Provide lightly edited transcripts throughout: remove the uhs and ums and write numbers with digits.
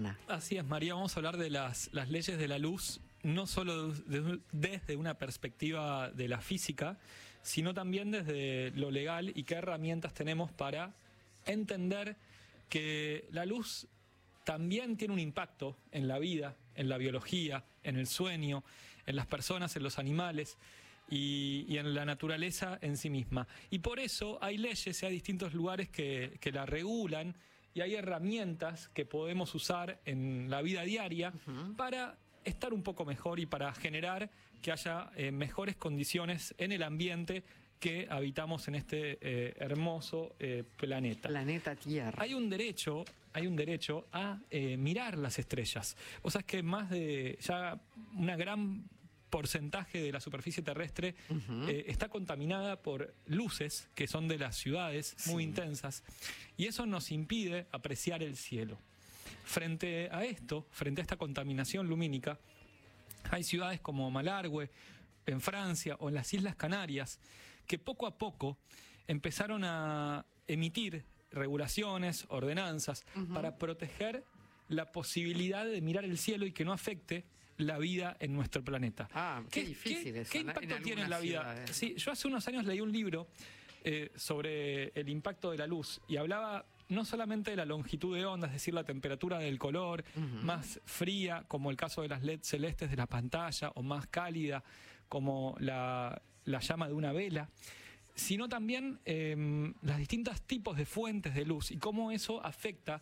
moderna. Así es, María, vamos a hablar de las leyes de la luz, no solo desde una perspectiva de la física, sino también desde lo legal y qué herramientas tenemos para entender que la luz también tiene un impacto en la vida, en la biología, en el sueño, en las personas, en los animales y en la naturaleza en sí misma. Y por eso hay leyes y hay distintos lugares que la regulan y hay herramientas que podemos usar en la vida diaria para estar un poco mejor y para generar que haya mejores condiciones en el ambiente que habitamos en este hermoso planeta. Planeta Tierra. Hay un derecho a mirar las estrellas. O sea, es que más de ya una gran porcentaje de la superficie terrestre está contaminada por luces que son de las ciudades muy intensas, y eso nos impide apreciar el cielo. Frente a esta contaminación lumínica, hay ciudades como Malargüe, en Francia, o en las Islas Canarias, que poco a poco empezaron a emitir regulaciones, ordenanzas, para proteger la posibilidad de mirar el cielo y que no afecte la vida en nuestro planeta. Qué difícil eso. ¿Qué impacto tiene en la vida? Sí, yo hace unos años leí un libro sobre el impacto de la luz y hablaba no solamente de la longitud de onda, es decir, la temperatura del color, más fría, como el caso de las LED celestes de la pantalla, o más cálida, como la llama de una vela, sino también los distintos tipos de fuentes de luz y cómo eso afecta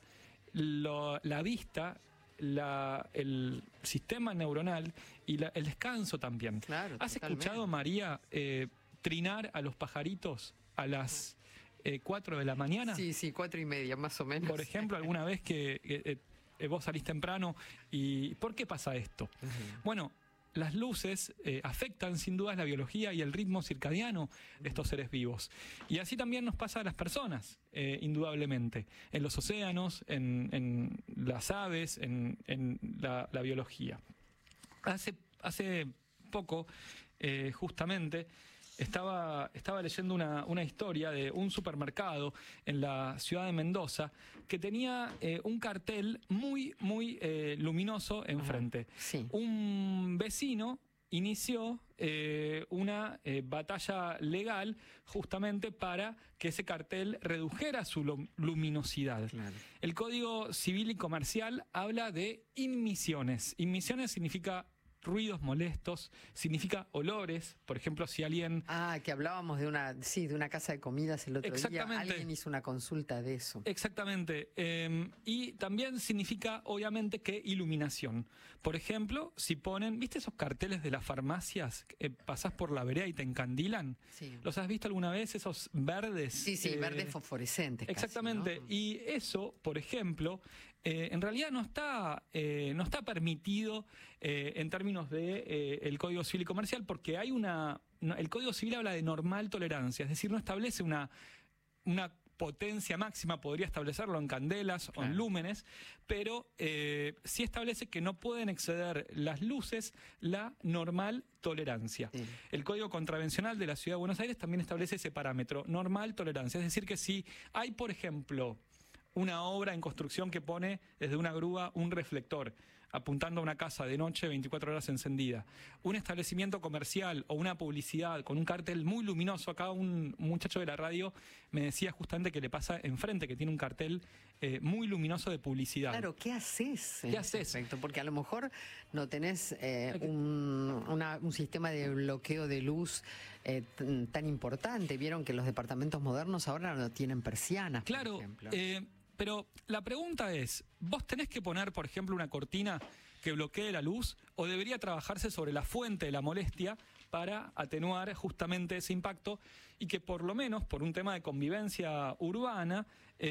la vista, el sistema neuronal y el descanso también. Claro, ¿Has totalmente escuchado, María, trinar a los pajaritos a las 4 de la mañana? Sí, 4:30 más o menos. Por ejemplo, alguna vez que vos salís temprano. ¿Y por qué pasa esto? Bueno, las luces afectan sin duda la biología y el ritmo circadiano de estos seres vivos. Y así también nos pasa a las personas, indudablemente, en los océanos, en las aves, en la biología. Hace poco, justamente, estaba leyendo una historia de un supermercado en la ciudad de Mendoza que tenía un cartel muy luminoso enfrente. Sí. Un vecino inició una batalla legal justamente para que ese cartel redujera su luminosidad. Claro. El Código Civil y Comercial habla de inmisiones. Inmisiones significa ruidos molestos, significa olores. Por ejemplo, si alguien... que hablábamos de una casa de comidas el otro día. Alguien hizo una consulta de eso. Exactamente. Y también significa, obviamente, que iluminación. Por ejemplo, si ponen... ¿Viste esos carteles de las farmacias? Pasás por la vereda y te encandilan. Sí. ¿Los has visto alguna vez? Esos verdes. Sí, verdes fosforescentes. Exactamente. Casi, ¿no? Y eso, por ejemplo, en realidad no está permitido en términos de el Código Civil y Comercial, porque hay el Código Civil habla de normal tolerancia, es decir, no establece una potencia máxima, podría establecerlo en candelas o en lúmenes, pero sí establece que no pueden exceder las luces la normal tolerancia. Sí. El Código Contravencional de la Ciudad de Buenos Aires también establece ese parámetro, normal tolerancia, es decir, que si hay, por ejemplo, una obra en construcción que pone desde una grúa un reflector apuntando a una casa de noche 24 horas encendida, un establecimiento comercial o una publicidad con un cartel muy luminoso. Acá un muchacho de la radio me decía justamente que le pasa enfrente, que tiene un cartel muy luminoso de publicidad. Claro, ¿qué haces? ¿Qué haces? Porque a lo mejor no tenés un sistema de bloqueo de luz tan importante. Vieron que los departamentos modernos ahora no tienen persianas, claro, por ejemplo. Pero la pregunta es, ¿vos tenés que poner, por ejemplo, una cortina que bloquee la luz, o debería trabajarse sobre la fuente de la molestia para atenuar justamente ese impacto y que por lo menos por un tema de convivencia urbana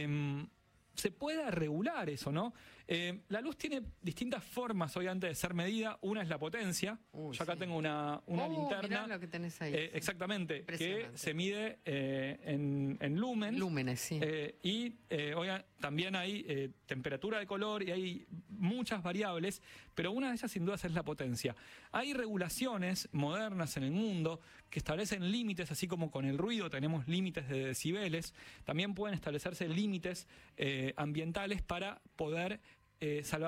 se pueda regular eso, ¿no? La luz tiene distintas formas, obviamente, de ser medida. Una es la potencia. Yo acá tengo una linterna. Mirá lo que tenés ahí. Exactamente, que se mide en lumen. Lúmenes, sí. Y también hay temperatura de color y hay muchas variables, pero una de ellas sin dudas es la potencia. Hay regulaciones modernas en el mundo que establecen límites, así como con el ruido tenemos límites de decibeles, también pueden establecerse límites ambientales para poder salvar